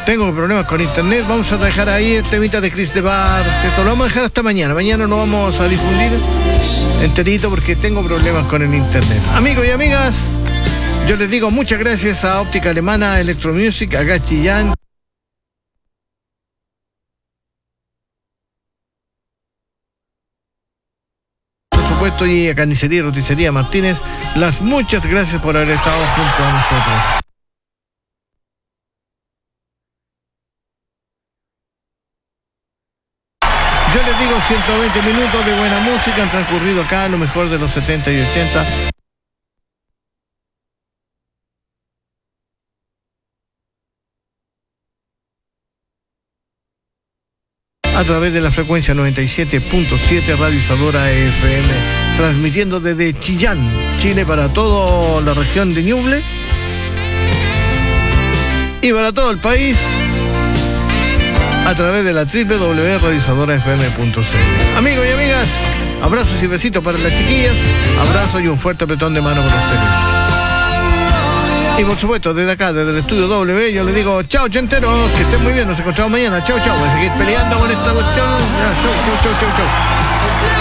Tengo problemas con internet. Vamos a dejar ahí el temita de Chris de Bar. Esto lo vamos a dejar hasta mañana. Mañana no vamos a difundir enterito porque tengo problemas con el internet. Amigos y amigas, yo les digo muchas gracias a Óptica Alemana, Electromusic, a Gachillán. Y a Carnicería y Roticería Martínez, las muchas gracias por haber estado junto a nosotros. Yo les digo 120 minutos de buena música han transcurrido acá, lo mejor de los 70 y 80. A través de la frecuencia 97.7 Radio Isadora FM, transmitiendo desde Chillán, Chile, para toda la región de Ñuble y para todo el país a través de la www.radioisadorafm.cl. Amigos y amigas, abrazos y besitos para las chiquillas, abrazos y un fuerte apretón de mano para ustedes. Y por supuesto, desde acá, desde el estudio W, yo les digo chao, chenteros, que estén muy bien, nos encontramos mañana. Chao, chao, voy a seguir peleando con esta cuestión. Chao, chao, chao, chao, chao.